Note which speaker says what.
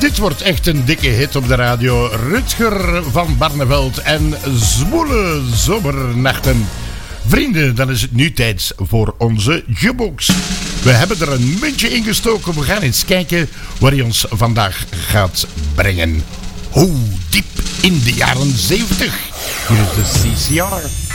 Speaker 1: Dit wordt echt een dikke hit op de radio. Rutger van Barneveld en Zwoele Zomernachten. Vrienden, dan is het nu tijd voor onze jukebox. We hebben er een muntje in gestoken. We gaan eens kijken waar hij ons vandaag gaat brengen. Hoe diep in de jaren 70. Hier is de CCR.